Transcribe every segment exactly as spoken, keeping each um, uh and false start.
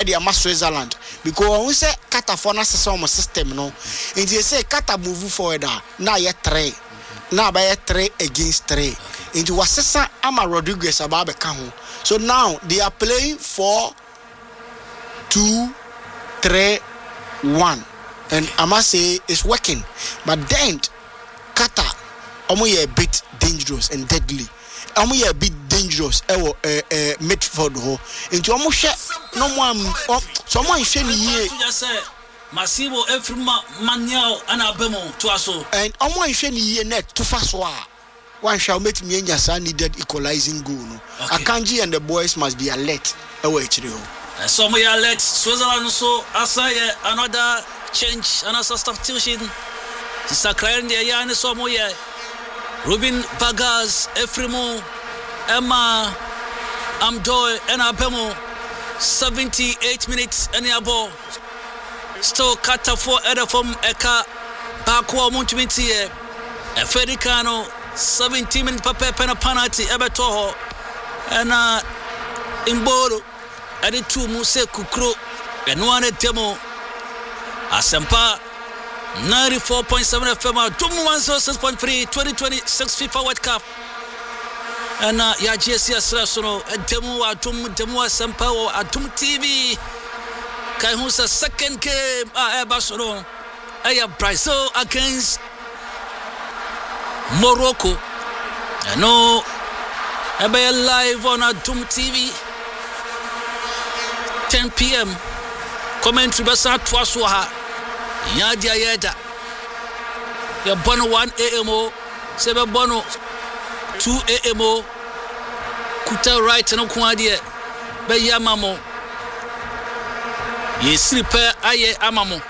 the ama Switzerland because we say Qatar for na system system no and they say Qatar move forward now ye three now by three against three into wasesa ama Rodriguez ababe kaho so now they are playing four two three one and I must say it's working but then Qatar omo ye a bit dangerous and deadly omo ye a bit dangerous e wo eh eh midfield ho into omo hwe no mo am so mo hwe ni ye Massivo Efrima Manuel and Abemo to us and omo hwe ni ye net to fa so a one shall make me nyasa needed equalizing goal no Akanji and the boys must be alert e wo achire ho so we alert Switzerland so asaya another change another substitution Sakran de Yan so mo ye Ruben Vargas, Efrimo, Emma, Amdoy, and Abemo. seventy-eight minutes, and the ball. Still Qatar for Eda from Eka, Bakwa Muntimiti, Fedicano, seventeen minutes, Papa Pena Panati, Ebatoho, and uh, Imboro, added two Muse Kukro, and one demo. Asempa. ninety-four point seven F M, one oh six point three, twenty twenty-six FIFA World Cup. And uh, ya G S S Rasono, a demo, a tum, demo, Sampa, a tum T V. Kaihusa second game, a Barcelona, a Brazil against Morocco. I know, I be live on a tum T V, ten p.m. Commentary Basa Twaswaha. Yadia Yada. Ya bono one A M O, seven bono two A M O. Kuta right no kwadia. Be yamamo. Ye slipper aye amamo.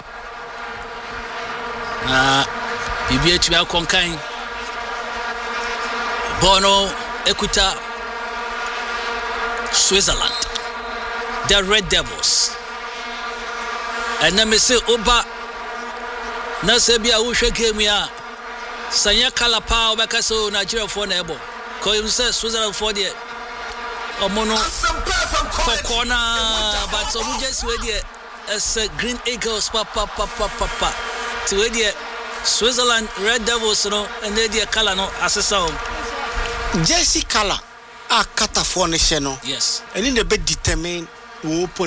Na bibi etu ya konkan. Bono Ekuta Switzerland. The Red Devils. And then me say Oba na sebia wo hwe game ya sanya kala pa obeka so Nigeria for na ebo ko you say Switzerland for there omono kokona but so we just we there as Green Eagles pa pa pa pa pa to we there Switzerland Red Devils no and they there kala no asesa jersey color a Qatar for no yes and in the bit determine who